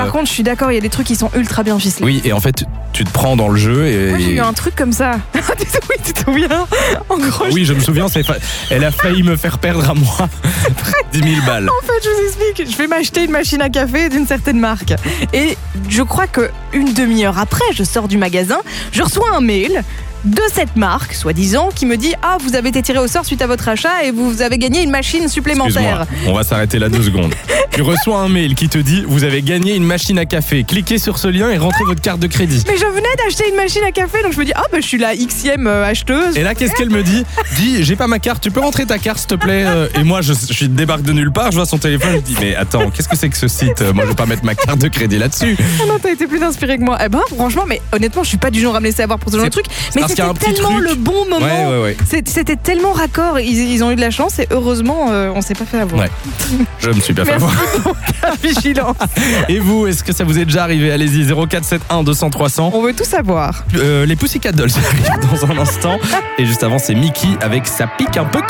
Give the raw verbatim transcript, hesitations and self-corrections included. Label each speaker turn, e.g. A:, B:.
A: par contre, je suis d'accord, il y a des trucs qui sont ultra bien ficelés.
B: Oui, et en fait, tu te prends dans le jeu et.
A: Moi, j'ai eu un truc comme ça. Oui, tu te souviens? En gros,
B: oui, je me souviens, c'est fa... elle a failli me faire perdre à moi dix mille balles.
A: En fait, je vous explique, je vais m'acheter une machine à café d'une certaine marque. Et je crois qu'une demi-heure après, je sors du magasin, je reçois un mail de cette marque, soi-disant, qui me dit « Ah, vous avez été tiré au sort suite à votre achat et vous avez gagné une machine supplémentaire. »
B: On va s'arrêter là deux secondes. Tu reçois un mail qui te dit « Vous avez gagné une machine à café. Cliquez sur ce lien et rentrez votre carte de crédit. »
A: Mais je venais d'acheter une machine à café, donc je me dis « Ah, bah, je suis la Xème acheteuse. »
B: Et là, qu'est-ce qu'elle me dit? Dis, j'ai pas ma carte, tu peux rentrer ta carte, s'il te plaît? Et moi, je, je suis débarque de nulle part, je vois son téléphone, je dis, mais attends, qu'est-ce que c'est que ce site? Moi, je vais pas mettre ma carte de crédit là-dessus.
A: Ah non, t'as été plus inspiré que moi. Eh ben, franchement, mais honnêtement, je suis pas du genre à me laisser avoir pour ce genre de truc. Mais c'était tellement truc. le bon moment.
B: Ouais, ouais, ouais.
A: C'était tellement raccord. Ils, ils ont eu de la chance et heureusement, euh, on s'est pas fait avoir.
B: Ouais. Je me suis pas fait
A: Merci
B: avoir.
A: pour ta vigilance.
B: Et vous, est-ce que ça vous est déjà arrivé? Allez-y, zéro quatre sept un deux cents trois cents.
A: On veut tout savoir.
B: Euh, les Pussycat Dolls arrivent dans un instant. Et juste avant, c'est Mickey avec Ça pique un peu.